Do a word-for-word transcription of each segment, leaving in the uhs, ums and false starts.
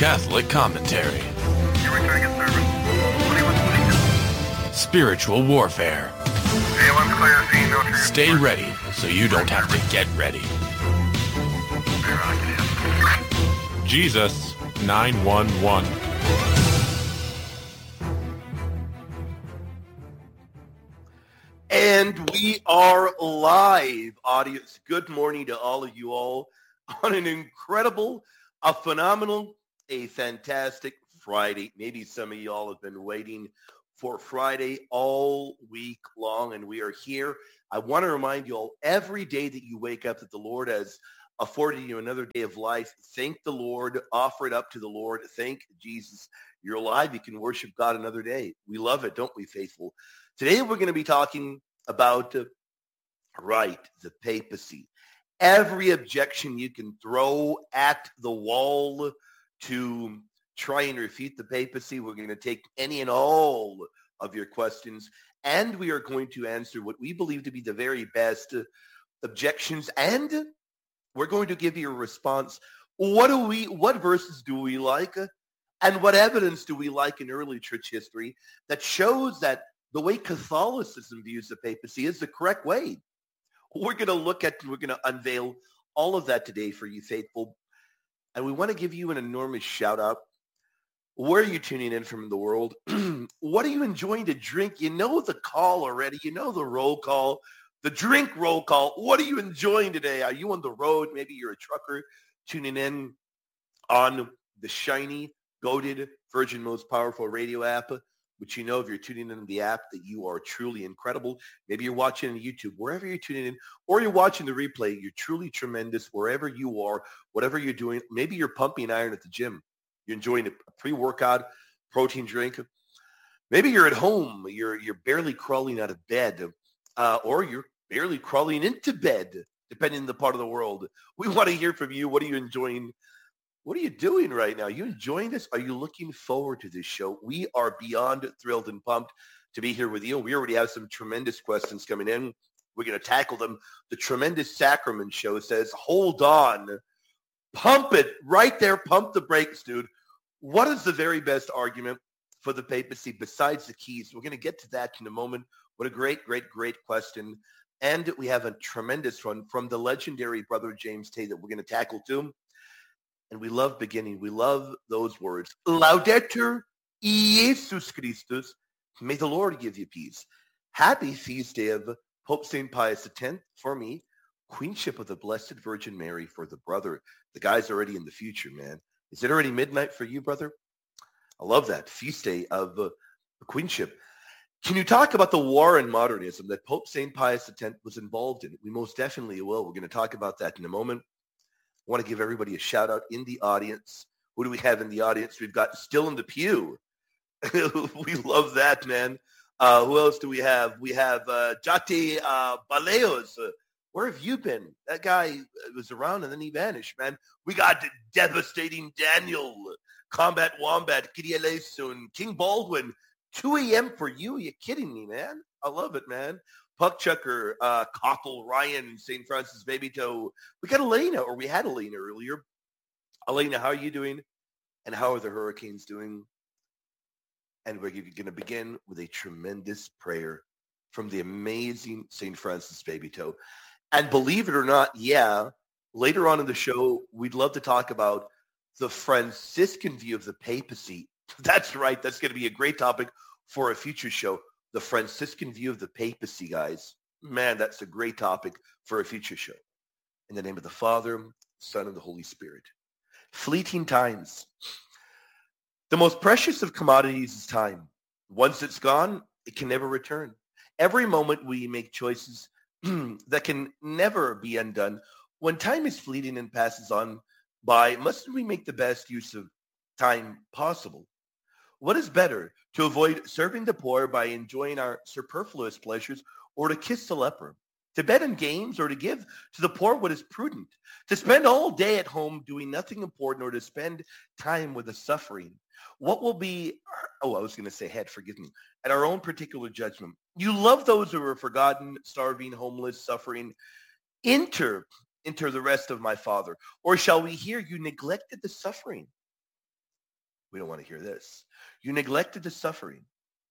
Catholic commentary. Spiritual warfare. Stay ready so you don't have to get ready. Jesus nine one one. And we are live, audience. Good morning to all of you all on an incredible, a phenomenal, a fantastic Friday. Maybe some of y'all have been waiting for Friday all week long, and we are here. I want to remind you all, every day that you wake up, that the Lord has afforded you another day of life. Thank the Lord. Offer it up to the Lord. Thank Jesus. You're alive. You can worship God another day. We love it, don't we, faithful? Today we're going to be talking about, uh, right, the papacy. Every objection you can throw at the wall to try and refute the papacy. We're going to take any and all of your questions, and we are going to answer what we believe to be the very best uh, objections, and we're going to give you a response. What do we, what verses do we like, uh, and what evidence do we like in early church history that shows that the way Catholicism views the papacy is the correct way? We're going to look at, we're going to unveil all of that today for you, faithful. And we want to give you an enormous shout out. Where are you tuning in from in the world? What are you enjoying to drink? You know the call already. You know the roll call, the drink roll call. What are you enjoying today? Are you on the road? Maybe you're a trucker tuning in on the shiny, goated, Virgin Most Powerful Radio app, which you know if you're tuning in the app that you are truly incredible. Maybe you're watching on YouTube, wherever you're tuning in, or you're watching the replay. You're truly tremendous wherever you are, whatever you're doing. Maybe you're pumping iron at the gym. You're enjoying a pre-workout protein drink. Maybe you're at home. You're you're barely crawling out of bed, uh, or you're barely crawling into bed, depending on the part of the world. We want to hear from you. What are you enjoying? What are you doing right now? Are you enjoying this? Are you looking forward to this show? We are beyond thrilled and pumped to be here with you. We already have some tremendous questions coming in. We're going to tackle them. The Tremendous Sacrament Show says, hold on. Pump it right there. Pump the brakes, dude. What is the very best argument for the papacy besides the keys? We're going to get to that in a moment. What a great, great, great question. And we have a tremendous one from the legendary Brother James Tay that we're going to tackle too. And we love beginning. We love those words. Laudetur Jesus Christus. May the Lord give you peace. Happy feast day of Pope Saint Pius X for me. Queenship of the Blessed Virgin Mary for the brother. The guy's already in the future, man. Is it already midnight for you, brother? I love that. Feast day of uh, queenship. Can you talk about the war in modernism that Pope Saint Pius X was involved in? We most definitely will. We're going to talk about that in a moment. I want to give everybody a shout out in the audience. Who do we have in the audience? We've got Still in the Pew. We love that, man. Uh, who else do we have? We have uh, Jate uh, Baleos. Uh, where have you been? That guy was around and then he vanished, man. We got Devastating Daniel, Combat Wombat, Kitty Eleison, King Baldwin. two a.m. for you? Are you kidding me, man? I love it, man. Puck Chucker, uh, Cockle, Ryan, Saint Francis Baby Toe. We got Elena, or we had Elena earlier. Elena, how are you doing? And how are the Hurricanes doing? And we're going to begin with a tremendous prayer from the amazing Saint Francis Baby Toe. And believe it or not, yeah, later on in the show, we'd love to talk about the Franciscan view of the papacy. That's right. That's going to be a great topic for a future show. The Franciscan view of the papacy, guys. Man, that's a great topic for a future show. In the name of the Father, Son, and the Holy Spirit. Fleeting times. The most precious of commodities is time. Once it's gone, it can never return. Every moment we make choices that can never be undone. When time is fleeting and passes on by, mustn't we make the best use of time possible? What is better, to avoid serving the poor by enjoying our superfluous pleasures, or to kiss the leper? To bet on games, or to give to the poor what is prudent? To spend all day at home doing nothing important, or to spend time with the suffering? What will be, oh, I was going to say head, forgive me, at our own particular judgment. You love those who are forgotten, starving, homeless, suffering. Enter, enter the rest of my Father. Or shall we hear you neglected the suffering? We don't want to hear this. You neglected the suffering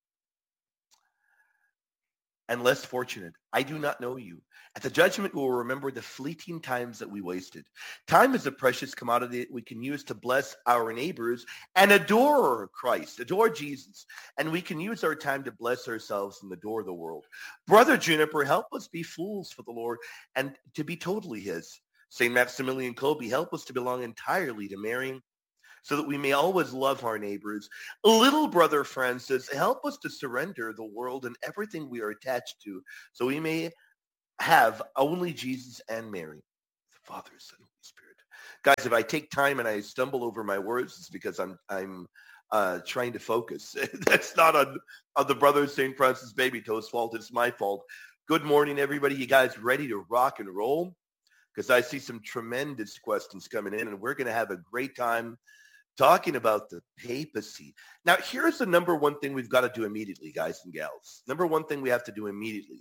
and less fortunate. I do not know you. At the judgment, we will remember the fleeting times that we wasted. Time is a precious commodity that we can use to bless our neighbors and adore Christ, adore Jesus. And we can use our time to bless ourselves and adore the world. Brother Juniper, help us be fools for the Lord and to be totally his. Saint Maximilian Kolbe, help us to belong entirely to Mary, so that we may always love our neighbors. Little brother Francis, help us to surrender the world and everything we are attached to, so we may have only Jesus and Mary, the Father, Son, Holy Spirit. Guys, if I take time and I stumble over my words, it's because I'm I'm uh, trying to focus. That's not on, on the brother Saint Francis Baby Toe's fault. It's my fault. Good morning, everybody. You guys ready to rock and roll? Because I see some tremendous questions coming in, and we're going to have a great time talking about the papacy. Now, here's the number one thing we've got to do immediately, guys and gals. Number one thing we have to do immediately.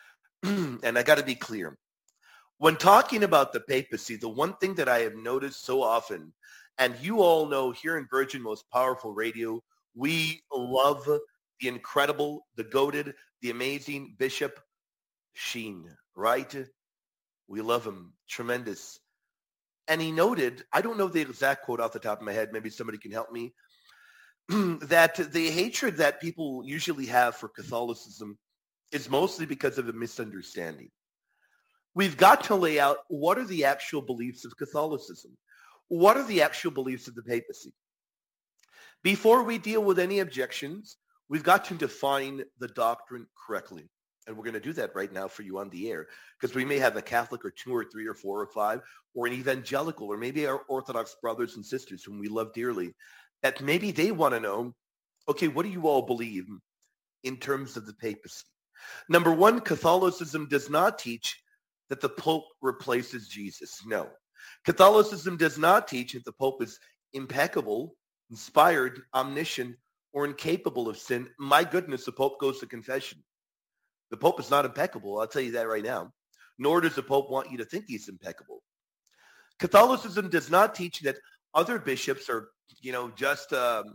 And I got to be clear. When talking about the papacy, the one thing that I have noticed so often, and you all know here in Virgin Most Powerful Radio, we love the incredible, the goated, the amazing Bishop Sheen, right? We love him. Tremendous. And he noted, I don't know the exact quote off the top of my head, maybe somebody can help me, that the hatred that people usually have for Catholicism is mostly because of a misunderstanding. We've got to lay out what are the actual beliefs of Catholicism? What are the actual beliefs of the papacy? Before we deal with any objections, we've got to define the doctrine correctly. And we're going to do that right now for you on the air, because we may have a Catholic or two or three or four or five, or an evangelical, or maybe our Orthodox brothers and sisters whom we love dearly, that maybe they want to know, okay, what do you all believe in terms of the papacy? Number one, Catholicism does not teach that the Pope replaces Jesus. No. Catholicism does not teach that the Pope is impeccable, inspired, omniscient, or incapable of sin. My goodness, the Pope goes to confession. The Pope is not impeccable, I'll tell you that right now. Nor does the Pope want you to think he's impeccable. Catholicism does not teach that other bishops are, you know, just um,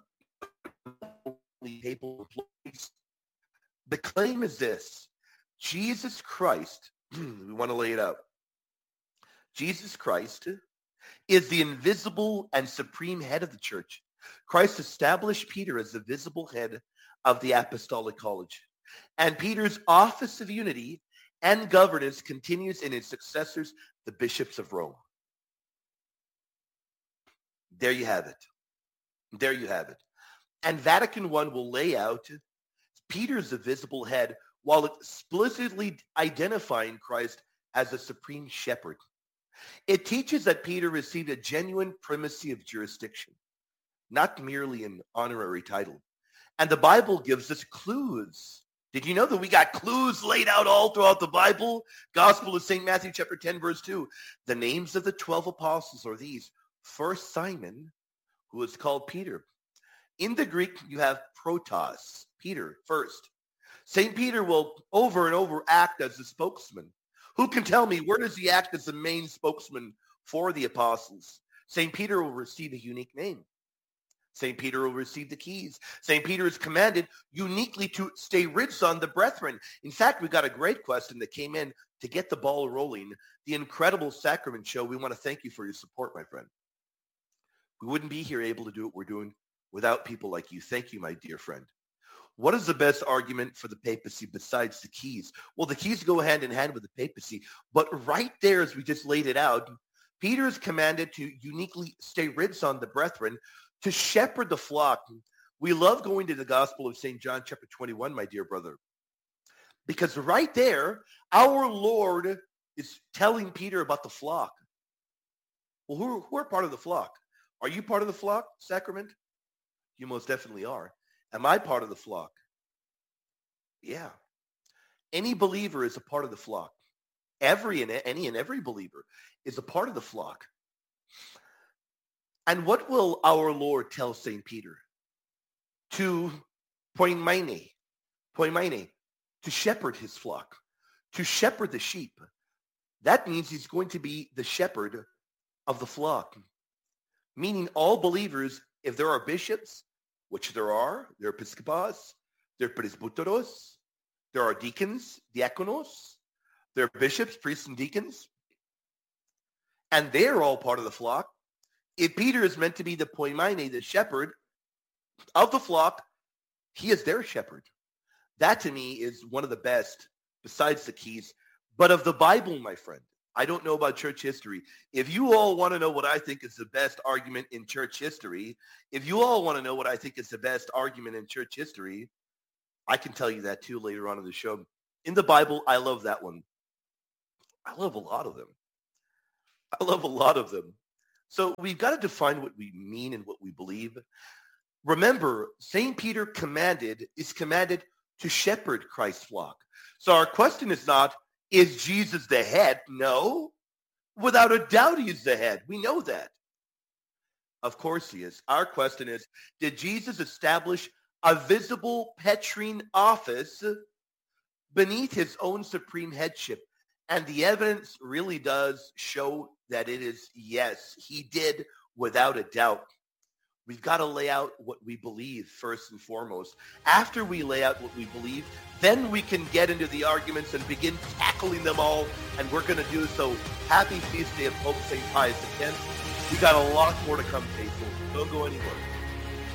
papal employees. The claim is this: Jesus Christ, we want to lay it out. Jesus Christ is the invisible and supreme head of the church. Christ established Peter as the visible head of the apostolic college. And Peter's office of unity and governance continues in his successors, the bishops of Rome. There you have it. There you have it. And Vatican I will lay out Peter's the visible head while explicitly identifying Christ as the supreme shepherd. It teaches that Peter received a genuine primacy of jurisdiction, not merely an honorary title. And the Bible gives us clues. Did you know that we got clues laid out all throughout the Bible? Gospel of Saint Matthew chapter ten, verse two. The names of the twelve apostles are these. First, Simon, who is called Peter. In the Greek, you have protos, Peter, first. Saint Peter will over and over act as the spokesman. Who can tell me, where does he act as the main spokesman for the apostles? Saint Peter will receive a unique name. Saint Peter will receive the keys. Saint Peter is commanded uniquely to stay rid on the brethren. In fact, we got a great question that came in to get the ball rolling. The Incredible Sacrament Show, we want to thank you for your support, my friend. We wouldn't be here able to do what we're doing without people like you. Thank you, my dear friend. What is the best argument for the papacy besides the keys? Well, the keys go hand in hand with the papacy. But right there, as we just laid it out, Peter is commanded to uniquely stay rid on the brethren, to shepherd the flock. We love going to the Gospel of Saint John chapter twenty-one, my dear brother, because right there, our Lord is telling Peter about the flock. Well, who, who are part of the flock? Are you part of the flock, Sacrament? You most definitely are. Am I part of the flock? Yeah. Any believer is a part of the flock. Every and any and every believer is a part of the flock. And what will our Lord tell Saint Peter? To poimene, poimene, to shepherd his flock, to shepherd the sheep. That means he's going to be the shepherd of the flock, meaning all believers If there are bishops, which there are, there are episcopos, there are presbyteros, there are deacons, diakonos, there are bishops, priests, and deacons, and they're all part of the flock. If Peter is meant to be the poimene, the shepherd of the flock, he is their shepherd. That to me is one of the best, besides the keys, but of the Bible, my friend. I don't know about church history. If you all want to know what I think is the best argument in church history, if you all want to know what I think is the best argument in church history, I can tell you that too later on in the show. In the Bible, I love that one. I love a lot of them. I love a lot of them. So we've got to define what we mean and what we believe. Remember, Saint Peter commanded, is commanded to shepherd Christ's flock. So our question is not, is Jesus the head? No. Without a doubt, he is the head. We know that. Of course he is. Our question is, did Jesus establish a visible Petrine office beneath his own supreme headship? And the evidence really does show that it is yes, he did without a doubt. We've got to lay out what we believe first and foremost. After we lay out what we believe, then we can get into the arguments and begin tackling them all, and we're going to do so. Happy feast day of Pope Saint Pius X. We got a lot more to come, faithful. Don't go anywhere.